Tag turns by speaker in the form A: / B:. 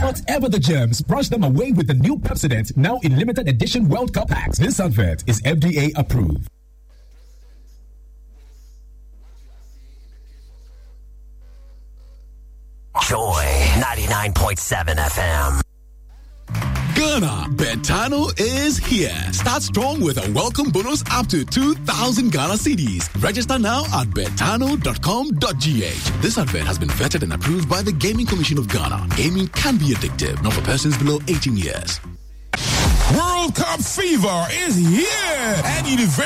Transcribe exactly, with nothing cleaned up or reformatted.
A: Whatever the germs, brush them away with the new Pepsodent, now in limited edition World Cup packs. This advert is F D A approved.
B: Joy ninety-nine point seven F M.
C: Ghana, Betano is here. Start strong with a welcome bonus up to two thousand Ghana cedis. Register now at betano dot com dot g h. This advert has been vetted and approved by the Gaming Commission of Ghana. Gaming can be addictive, not for persons below eighteen years.
D: World Cup fever is here at University.